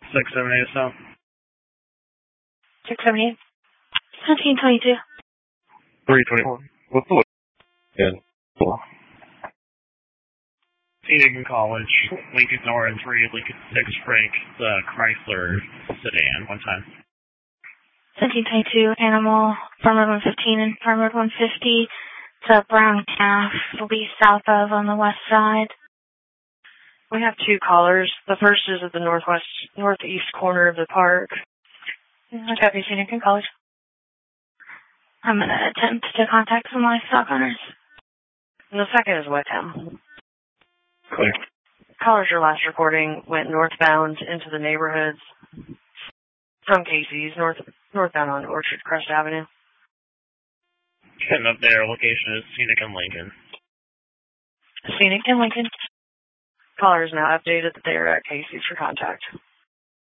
678 South. 678. 1722. 324. What's the Yeah. Phoenix College, Lincoln Orange 3, Lincoln 6 Frank, the Chrysler sedan, one time. 1722, Animal, Farm Road 115 and Farm Road 150. It's a brown calf, will be south of on the west side. We have two callers. The first is at the northeast corner of the park. Copy, Phoenix College. I'm going to attempt to contact some livestock owners. And the second is Wickham. Clear. Callers, your last recording went northbound into the neighborhoods from Casey's, northbound on Orchard Crest Avenue. Getting up there, location is Scenic and Lincoln. Scenic and Lincoln. Caller is now updated that they are at Casey's for contact.